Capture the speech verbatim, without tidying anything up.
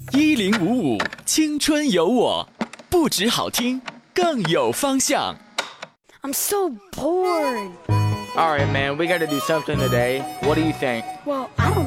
一零五五青春有我，不止好听，更有方向。 I'm so bored. All right, man, we gotta do something today. What do you think? Well, I don't